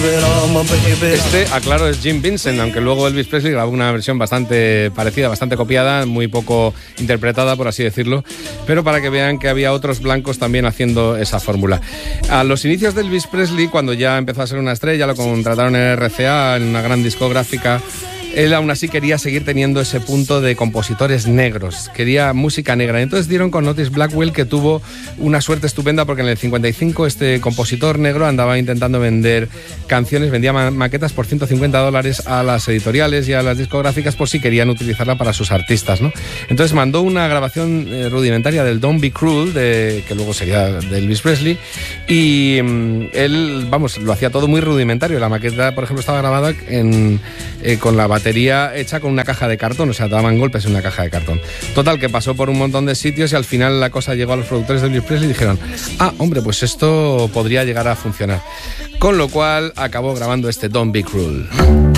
Aclaro, es Jim Vincent, aunque luego Elvis Presley grabó una versión bastante parecida, bastante copiada, muy poco interpretada, por así decirlo, pero para que vean que había otros blancos también haciendo esa fórmula. A los inicios de Elvis Presley, cuando ya empezó a ser una estrella, lo contrataron en RCA, en una gran discográfica. Él aún así quería seguir teniendo ese punto de compositores negros, quería música negra. Entonces dieron con Otis Blackwell, que tuvo una suerte estupenda porque en el 55 este compositor negro andaba intentando vender canciones, vendía maquetas por $150 a las editoriales y a las discográficas por si querían utilizarla para sus artistas, ¿no? Entonces mandó una grabación rudimentaria del Don't Be Cruel, que luego sería de Elvis Presley, y él, lo hacía todo muy rudimentario. La maqueta, por ejemplo, estaba grabada con la batería hecha con una caja de cartón, o sea, daban golpes en una caja de cartón. Total, que pasó por un montón de sitios y al final la cosa llegó a los productores de Elvis Presley y dijeron: hombre, pues esto podría llegar a funcionar. Con lo cual acabó grabando este Don't Be Cruel.